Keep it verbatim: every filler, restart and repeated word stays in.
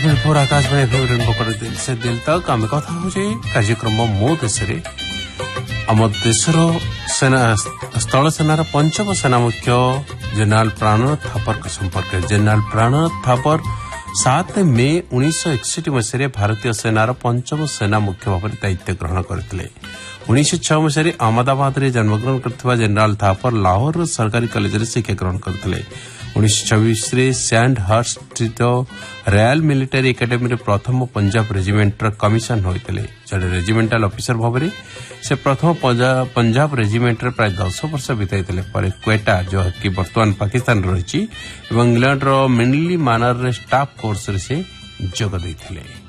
Ninety four Akashvani rainbow दिल से दिल तक आम कथा हो कार्यक्रम मो देश आम देशर सेना स्थल सेनार पंचम सेना मुख्य जनरल प्राणनाथ थापर के संपर्क जनरल प्राणनाथ थापर सात मे उन्नीस एकसठ मसीह भारतीय सेनार पंचम सेना मुख्य भाव में दायित्व ग्रहण करते उन्नीस छह मसीह अहमदाबाद में जन्मग्रहण कर जनरल थापर लाहौर सरकारी कॉलेज में शिक्षा ग्रहण करते उन्नीस छब्बीस सैंड हर्स्ट स्थित रॉयल मिलिटारी एकेडमी प्रथम पंजाब रेजिमेंटर कमिशन होते जड़े रेजिमेंटाल अफिसर भाव में से प्रथम पंजाब रेजिमेंट प्राय दस वर्ष बिताई क्वेटा जो कि बर्तमान पाकिस्तान रही इंग्लैंड मिनली मानर स्टाफ कोर्स से जोग देते।